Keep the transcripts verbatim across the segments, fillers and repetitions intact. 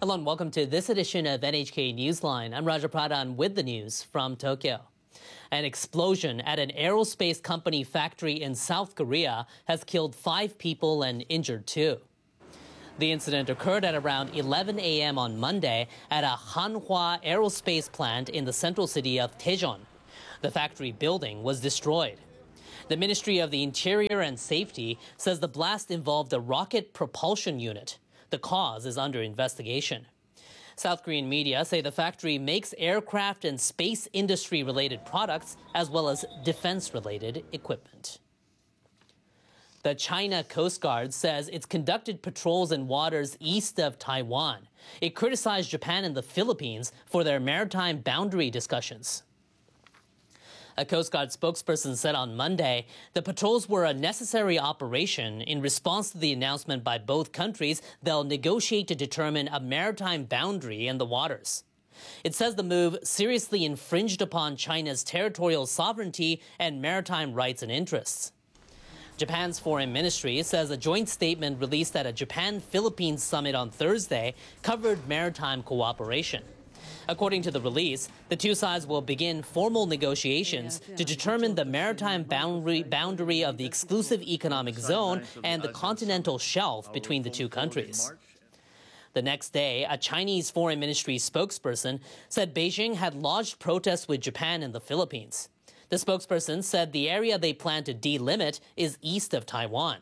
Hello and welcome to this edition of N H K Newsline. I'm Raja Pradhan with the news from Tokyo. An explosion at an aerospace company factory in South Korea has killed five people and injured two. The incident occurred at around eleven a m on Monday at a Hanwha aerospace plant in the central city of Daejeon. The factory building was destroyed. The Ministry of the Interior and Safety says the blast involved a rocket propulsion unit. The cause is under investigation. South Korean media say the factory makes aircraft and space industry-related products as well as defense-related equipment. The China Coast Guard says it's conducted patrols in waters east of Taiwan. It criticized Japan and the Philippines for their maritime boundary discussions. A Coast Guard spokesperson said on Monday the patrols were a necessary operation in response to the announcement by both countries they'll negotiate to determine a maritime boundary in the waters. It says the move seriously infringed upon China's territorial sovereignty and maritime rights and interests. Japan's foreign ministry says a joint statement released at a Japan-Philippines summit on Thursday covered maritime cooperation. According to the release, the two sides will begin formal negotiations to determine the maritime boundary, boundary of the exclusive economic zone and the continental shelf between the two countries. The next day, a Chinese foreign ministry spokesperson said Beijing had lodged protests with Japan and the Philippines. The spokesperson said the area they plan to delimit is east of Taiwan.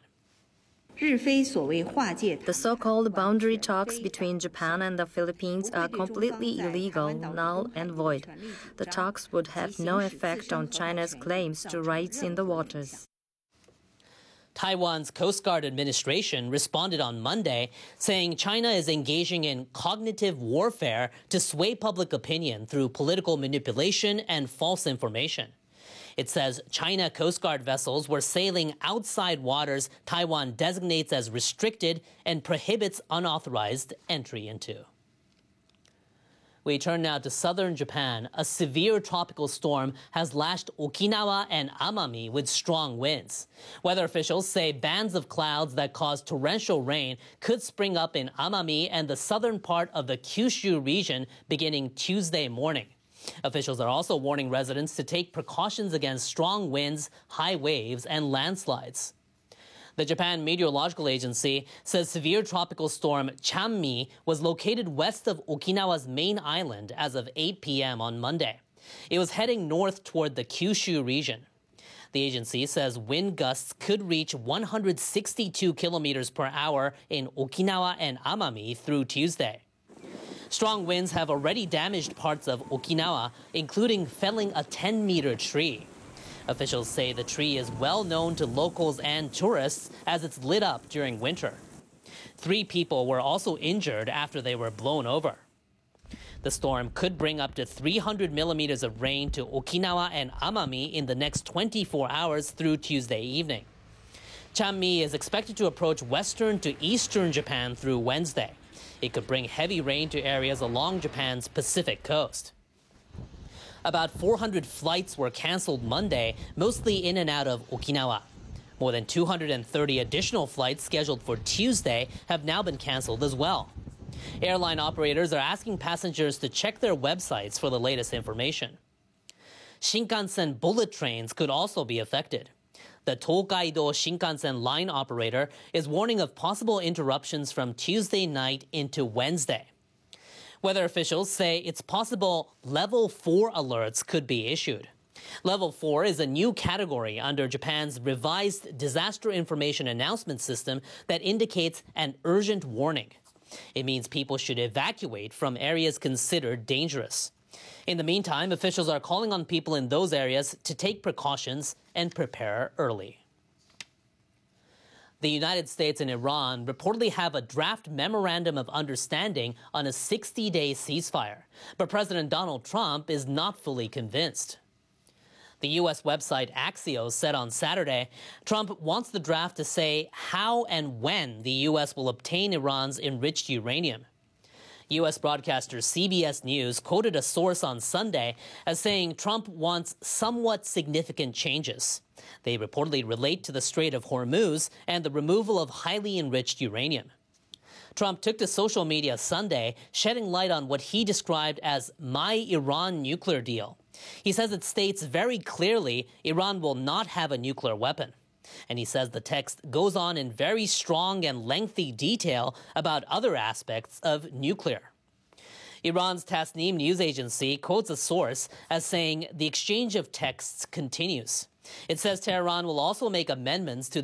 The so-called boundary talks between Japan and the Philippines are completely illegal, null and void. The talks would have no effect on China's claims to rights in the waters. Taiwan's Coast Guard administration responded on Monday, saying China is engaging in cognitive warfare to sway public opinion through political manipulation and false information. It says China Coast Guard vessels were sailing outside waters Taiwan designates as restricted and prohibits unauthorized entry into. We turn now to southern Japan. A severe tropical storm has lashed Okinawa and Amami with strong winds. Weather officials say bands of clouds that cause torrential rain could spring up in Amami and the southern part of the Kyushu region beginning Tuesday morning. Officials are also warning residents to take precautions against strong winds, high waves, and landslides. The Japan Meteorological Agency says severe tropical storm Chammi was located west of Okinawa's main island as of eight p m on Monday. It was heading north toward the Kyushu region. The agency says wind gusts could reach one hundred sixty-two kilometers per hour in Okinawa and Amami through Tuesday. Strong winds have already damaged parts of Okinawa, including felling a ten-meter tree. Officials say the tree is well known to locals and tourists as it's lit up during winter. Three people were also injured after they were blown over. The storm could bring up to three hundred millimeters of rain to Okinawa and Amami in the next twenty-four hours through Tuesday evening. Chammi is expected to approach western to eastern Japan through Wednesday. It could bring heavy rain to areas along Japan's Pacific coast. About four hundred flights were canceled Monday, mostly in and out of Okinawa. More than two hundred thirty additional flights scheduled for Tuesday have now been canceled as well. Airline operators are asking passengers to check their websites for the latest information. Shinkansen bullet trains could also be affected. The Tokaido Shinkansen line operator is warning of possible interruptions from Tuesday night into Wednesday. Weather officials say it's possible Level four alerts could be issued. Level four is a new category under Japan's revised disaster information announcement system that indicates an urgent warning. It means people should evacuate from areas considered dangerous. In the meantime, officials are calling on people in those areas to take precautions and prepare early. The United States and Iran reportedly have a draft memorandum of understanding on a sixty-day ceasefire, but President Donald Trump is not fully convinced. The U S website Axios said on Saturday, Trump wants the draft to say how and when the U S will obtain Iran's enriched uranium. U S broadcaster C B S News quoted a source on Sunday as saying Trump wants somewhat significant changes. They reportedly relate to the Strait of Hormuz and the removal of highly enriched uranium. Trump took to social media Sunday, shedding light on what he described as my Iran nuclear deal. He says it states very clearly Iran will not have a nuclear weapon. And he says the text goes on in very strong and lengthy detail about other aspects of nuclear. Iran's Tasnim news agency quotes a source as saying the exchange of texts continues. It says Tehran will also make amendments to